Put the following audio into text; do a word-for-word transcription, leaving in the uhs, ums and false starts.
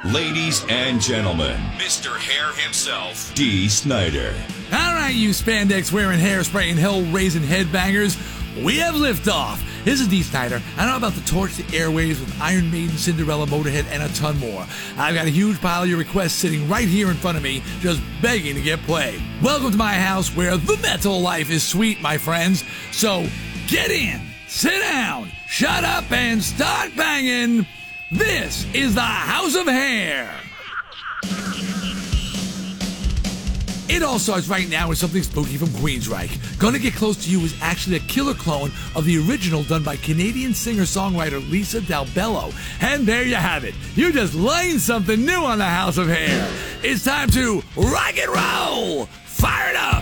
Ladies and gentlemen, Mister Hair himself, Dee Snider. All right, you spandex-wearing, hair-spraying, hell-raising headbangers, we have liftoff. This is Dee Snider, and I'm about to torch the airwaves with Iron Maiden, Cinderella, Motorhead, and a ton more. I've got a huge pile of your requests sitting right here in front of me, just begging to get played. Welcome to my house where the metal life is sweet, my friends. So get in, sit down, shut up, and start banging. This is the House of Hair. It all starts right now with something spooky from Queensryche. Gonna Get Close to You is actually a killer clone of the original done by Canadian singer-songwriter Lisa Dalbello. And there you have it. You just learned something new on the House of Hair. It's time to rock and roll. Fire it up.